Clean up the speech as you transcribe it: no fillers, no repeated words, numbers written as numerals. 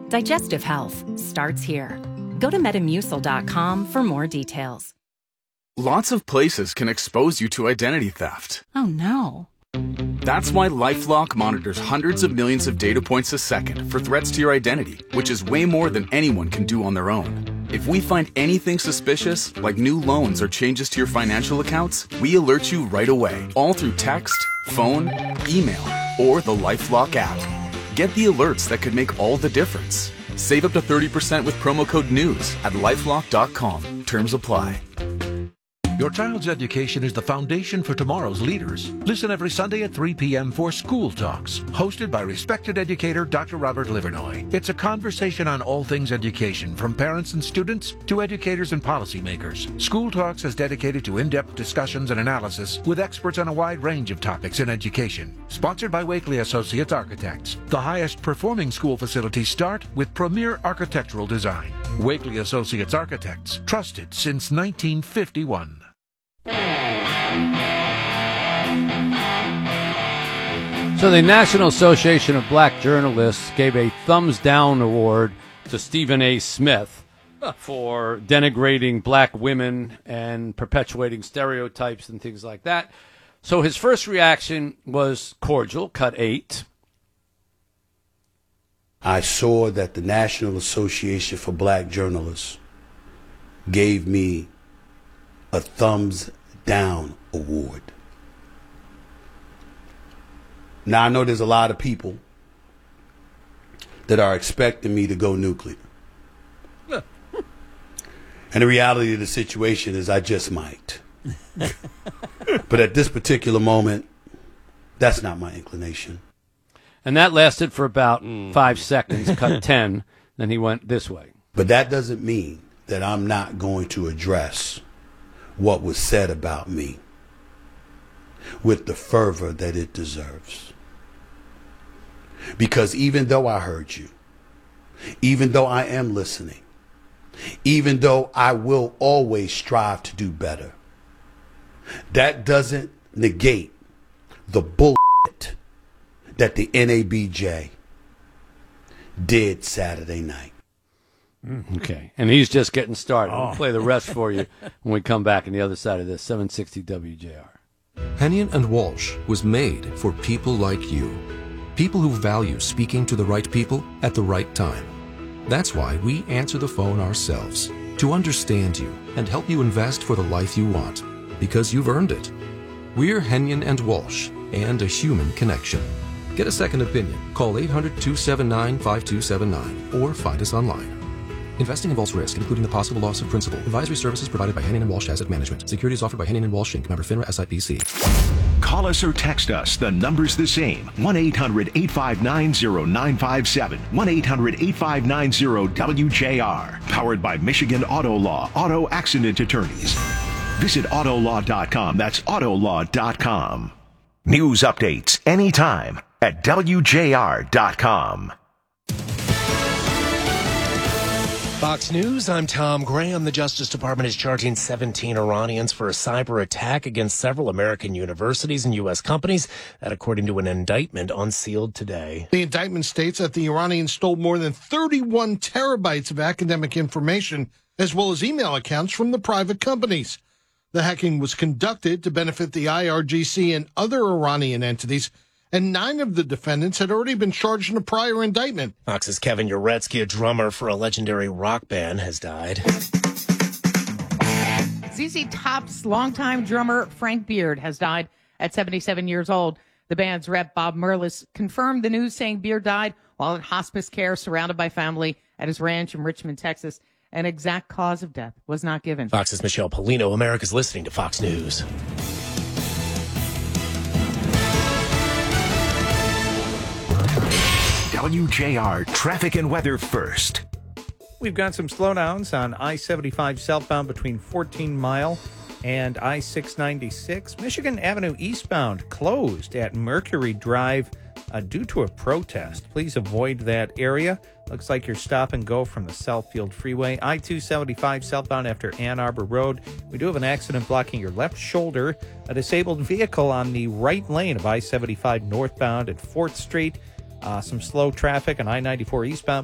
Digestive health starts here. Go to Metamucil.com for more details. Lots of places can expose you to identity theft. Oh no. That's why LifeLock monitors hundreds of millions of data points a second for threats to your identity, which is way more than anyone can do on their own. If we find anything suspicious, like new loans or changes to your financial accounts, we alert you right away, all through text, phone, email, or the LifeLock app. Get the alerts that could make all the difference. Save up to 30% with promo code NEWS at LifeLock.com. Terms apply. Your child's education is the foundation for tomorrow's leaders. Listen every Sunday at 3 p.m. for School Talks, hosted by respected educator Dr. Robert Livernoy. It's a conversation on all things education, from parents and students to educators and policymakers. School Talks is dedicated to in-depth discussions and analysis with experts on a wide range of topics in education. Sponsored by Wakely Associates Architects. The highest performing school facilities start with premier architectural design. Wakely Associates Architects, trusted since 1951. So the National Association of Black Journalists gave a thumbs down award to Stephen A. Smith for denigrating black women and perpetuating stereotypes and things like that. So his first reaction was cordial, cut 8. I saw that the National Association for Black Journalists gave me a thumbs down award. Now, I know there's a lot of people that are expecting me to go nuclear. And the reality of the situation is I just might. But at this particular moment, that's not my inclination. And that lasted for about 5 seconds, cut 10. Then he went this way. But that doesn't mean that I'm not going to address what was said about me with the fervor that it deserves. Because even though I heard you, even though I am listening, even though I will always strive to do better, that doesn't negate the bullshit that the NABJ did Saturday night. Okay, and he's just getting started. We'll play the rest for you when we come back on the other side of this. 760 WJR. Hennion and Walsh was made for people like you. People who value speaking to the right people at the right time. That's why we answer the phone ourselves, to understand you and help you invest for the life you want, because you've earned it. We're Hennion and Walsh, and a human connection. Get a second opinion. Call 800-279-5279 or find us online. Investing involves risk, including the possible loss of principal. Advisory services provided by Hennion & Walsh Asset Management. Securities offered by Hennion & Walsh Inc. Member FINRA SIPC. Call us or text us. The number's the same. 1-800-859-0957. 1-800-859-WJR. Powered by Michigan Auto Law. Auto Accident Attorneys. Visit Autolaw.com. That's Autolaw.com. News updates anytime at WJR.com. Fox News, I'm Tom Graham. The Justice Department is charging 17 Iranians for a cyber attack against several American universities and U.S. companies, that according to an indictment unsealed today. The indictment states that the Iranians stole more than 31 terabytes of academic information, as well as email accounts from the private companies. The hacking was conducted to benefit the IRGC and other Iranian entities, and 9 of the defendants had already been charged in a prior indictment. Fox's Kevin Uretsky, a drummer for a legendary rock band, has died. ZZ Top's longtime drummer Frank Beard has died at 77 years old. The band's rep, Bob Merlis, confirmed the news, saying Beard died while in hospice care surrounded by family at his ranch in Richmond, Texas. An exact cause of death was not given. Fox's Michelle Polino. America's listening to Fox News. WJR traffic and weather first. We've got some slowdowns on I-75 southbound between 14 Mile and I-696. Michigan Avenue eastbound closed at Mercury Drive due to a protest. Please avoid that area. Looks like you're stop and go from the Southfield Freeway. I-275 southbound after Ann Arbor Road. We do have an accident blocking your left shoulder. A disabled vehicle on the right lane of I-75 northbound at 4th Street. Some slow traffic on I-94 eastbound